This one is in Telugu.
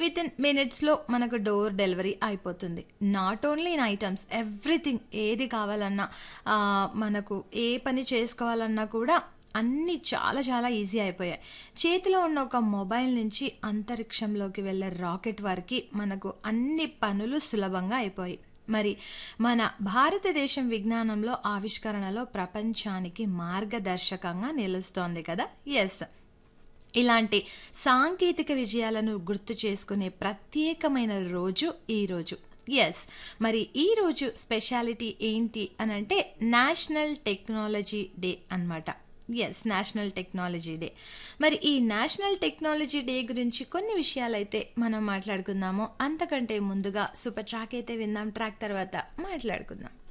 వితిన్ మినిట్స్‌లో మనకు డోర్ డెలివరీ అయిపోతుంది. Not only in items, everything ఏది కావాలన్నా మనకు ఏ పని చేసుకోవాలన్నా కూడా అన్నీ చాలా చాలా ఈజీ అయిపోయాయి. చేతిలో ఉన్న ఒక మొబైల్ నుంచి అంతరిక్షంలోకి వెళ్ళే రాకెట్ వరకి మనకు అన్ని పనులు సులభంగా అయిపోయాయి. మరి మన భారతదేశం విజ్ఞానంలో, ఆవిష్కరణలో ప్రపంచానికి మార్గదర్శకంగా నిలుస్తోంది కదా! యెస్. ఇలాంటి సాంకేతిక విజయాలను గుర్తు చేసుకునే ప్రత్యేకమైన రోజు ఈరోజు. యెస్. మరి ఈరోజు స్పెషాలిటీ ఏంటి అనంటే నేషనల్ టెక్నాలజీ డే అన్నమాట. యెస్. National technology day. మరి ఈ నేషనల్ టెక్నాలజీ డే గురించి కొన్ని విషయాలైతే మనం మాట్లాడుకుందాము. అంతకంటే ముందుగా సూపర్ ట్రాక్ అయితే విందాం. ట్రాక్ తర్వాత మాట్లాడుకుందాం.